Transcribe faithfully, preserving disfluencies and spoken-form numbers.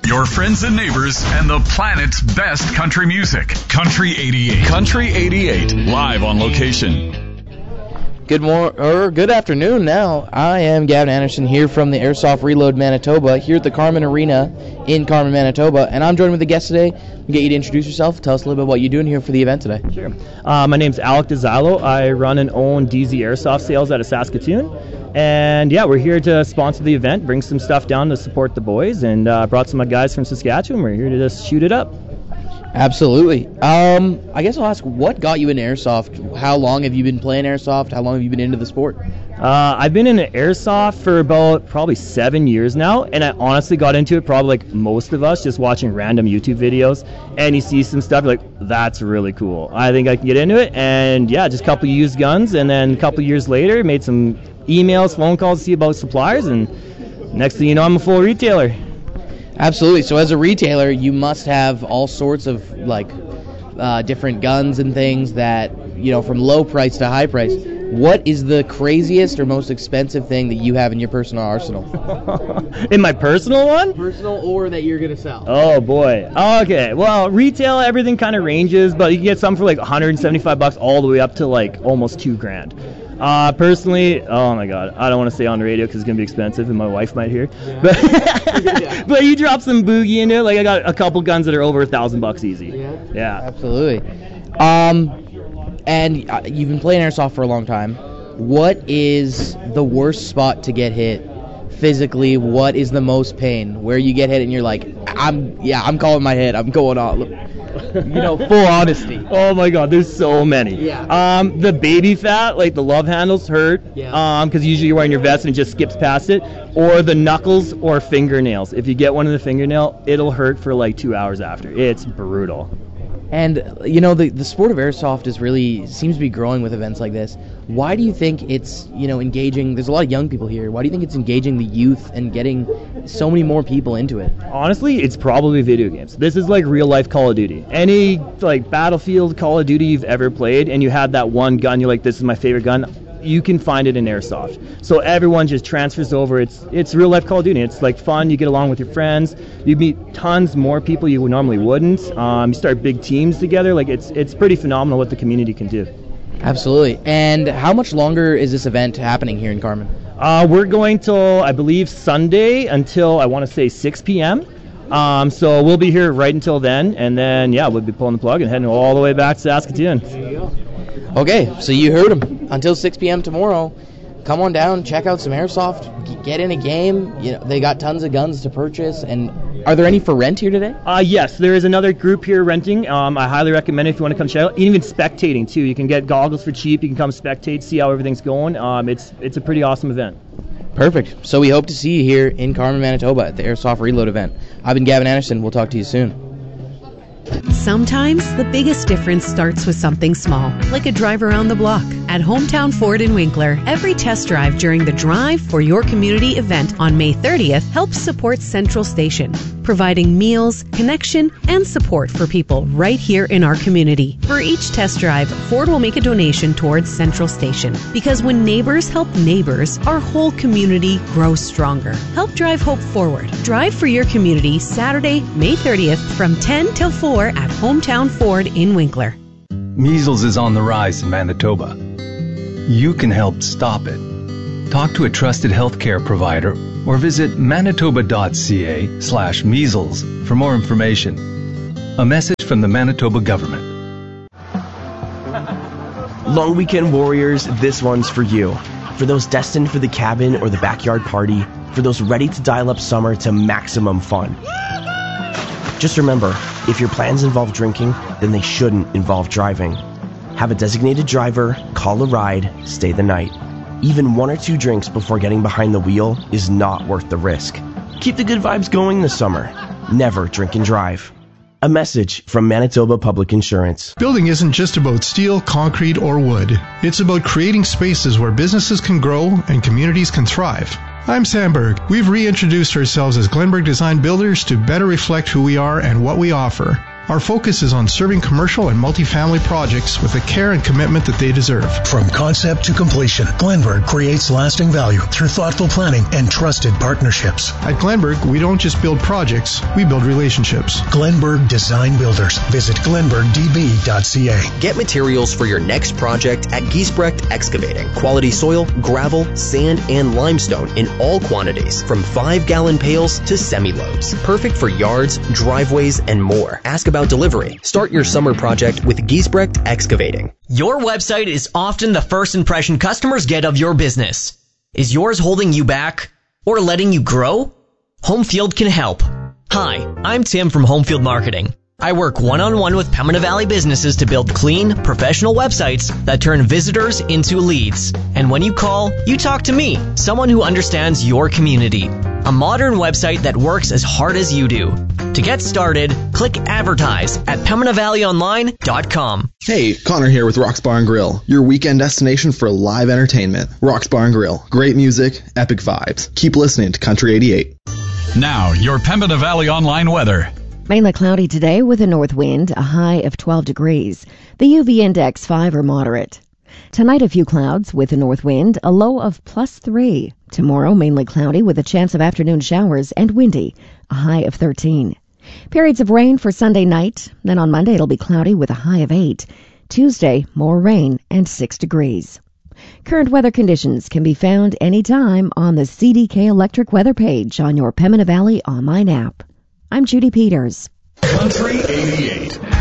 your friends and neighbors, and the planet's best country music. Country eighty-eight. Country eighty-eight, live on location. Good mor- or good afternoon now. I am Gavin Anderson here from the Airsoft Reload Manitoba, here at the Carman Arena in Carman, Manitoba, and I'm joined with a guest today. We'll get you to introduce yourself. Tell us a little bit what you're doing here for the event today. Sure. Uh, my name's Alec DeZalo. I run and own D Z Airsoft Sales out of Saskatoon. And yeah, we're here to sponsor the event, bring some stuff down to support the boys, and uh, brought some guys from Saskatchewan. We're here to just shoot it up. Absolutely. Um, I guess I'll ask, what got you into Airsoft? How long have you been playing Airsoft? How long have you been into the sport? Uh, I've been in Airsoft for about probably seven years now, and I honestly got into it probably like most of us, just watching random YouTube videos, and you see some stuff, you're like, that's really cool. I think I can get into it, and yeah, just a couple used guns, and then a couple years later, made some emails, phone calls to see about suppliers, and next thing you know, I'm a full retailer. Absolutely. So as a retailer, you must have all sorts of like uh, different guns and things that, you know, from low price to high price. What is the craziest or most expensive thing that you have in your personal arsenal? In my personal one? Personal or that you're going to sell. Oh, boy. Okay. Well, retail, everything kind of ranges, but you can get some for like one hundred seventy-five bucks all the way up to like almost two grand. Uh, personally, oh my god, I don't want to say on the radio because it's going to be expensive and my wife might hear. Yeah. But, yeah. But you drop some boogie in it, like I got a couple guns that are over a thousand bucks easy. Yeah. Yeah. Absolutely. Um, and uh, you've been playing Airsoft for a long time. What is the worst spot to get hit physically? What is the most pain? Where you get hit and you're like, I'm, yeah, I'm calling my hit. I'm going on. You know, full honesty. Oh my god, there's so many. Yeah. Um, the baby fat, like the love handles hurt. Yeah. Um, because usually you're wearing your vest and it just skips past it. Or the knuckles or fingernails. If you get one in the fingernail, it'll hurt for like two hours after. It's brutal. And, you know, the the sport of Airsoft is really, seems to be growing with events like this. Why do you think it's, you know, engaging, there's a lot of young people here, why do you think it's engaging the youth and getting so many more people into it? Honestly, it's probably video games. This is like real life Call of Duty. Any, like, Battlefield Call of Duty you've ever played, and you have that one gun, you're like, this is my favorite gun, you can find it in Airsoft. So everyone just transfers over. It's it's real life Call of Duty. It's like fun. You get along with your friends. You meet tons more people you normally wouldn't. Um, you start big teams together. Like it's it's pretty phenomenal what the community can do. Absolutely. And how much longer is this event happening here in Carman? Uh, we're going till, I believe, Sunday until, I want to say, six p.m. Um, so we'll be here right until then. And then, yeah, we'll be pulling the plug and heading all the way back to Saskatoon. There you go. Okay, so you heard him. Until six p.m. tomorrow, come on down, check out some Airsoft, get in a game. You know, they got tons of guns to purchase. And are there any for rent here today? Uh, yes, there is another group here renting. Um, I highly recommend it if you want to come check out. Even spectating, too. You can get goggles for cheap. You can come spectate, see how everything's going. Um, it's it's a pretty awesome event. Perfect. So we hope to see you here in Carman, Manitoba at the Airsoft Reload event. I've been Gavin Anderson. We'll talk to you soon. Sometimes the biggest difference starts with something small, like a drive around the block. At Hometown Ford in Winkler, every test drive during the Drive for Your Community event on May thirtieth helps support Central Station, providing meals, connection, and support for people right here in our community. For each test drive, Ford will make a donation towards Central Station, because when neighbors help neighbors, our whole community grows stronger. Help drive hope forward. Drive for Your Community Saturday, May thirtieth from ten till four at Hometown Ford in Winkler. Measles is on the rise in Manitoba. You can help stop it. Talk to a trusted healthcare provider or visit manitoba.ca slash measles for more information. A message from the Manitoba government. Long weekend warriors, this one's for you. For those destined for the cabin or the backyard party, for those ready to dial up summer to maximum fun. Just remember, if your plans involve drinking, then they shouldn't involve driving. Have a designated driver, call a ride, stay the night. Even one or two drinks before getting behind the wheel is not worth the risk. Keep the good vibes going this summer. Never drink and drive. A message from Manitoba Public Insurance. Building isn't just about steel, concrete, or wood. It's about creating spaces where businesses can grow and communities can thrive. I'm Sam Berg. We've reintroduced ourselves as Glenberg Design Builders to better reflect who we are and what we offer. Our focus is on serving commercial and multifamily projects with the care and commitment that they deserve. From concept to completion, Glenberg creates lasting value through thoughtful planning and trusted partnerships. At Glenberg, we don't just build projects, we build relationships. Glenberg Design Builders. Visit glenberg d b dot c a. Get materials for your next project at Giesbrecht Excavating. Quality soil, gravel, sand, and limestone in all quantities, from five-gallon pails to semi-loads. Perfect for yards, driveways, and more. Ask about delivery. Start your summer project with Giesbrecht Excavating. Your website is often the first impression customers get of your business. Is yours holding you back or letting you grow? Homefield can help. Hi, I'm Tim from Homefield Marketing. I work one-on-one with Pembina Valley businesses to build clean, professional websites that turn visitors into leads. And when you call, you talk to me, someone who understands your community. A modern website that works as hard as you do. To get started, click advertise at pembina valley online dot com. Hey, Connor here with Rocks Bar and Grill, your weekend destination for live entertainment. Rocks Bar and Grill, great music, epic vibes. Keep listening to Country eighty-eight. Now, your Pembina Valley online weather. Mainly cloudy today with a north wind, a high of twelve degrees. The U V index five or moderate. Tonight a few clouds with a north wind, a low of plus three. Tomorrow mainly cloudy with a chance of afternoon showers and windy, a high of thirteen. Periods of rain for Sunday night. Then on Monday it'll be cloudy with a high of eight. Tuesday, more rain and six degrees. Current weather conditions can be found anytime on the C D K Electric weather page on your Pembina Valley online app. I'm Judy Peters. Country eighty-eight.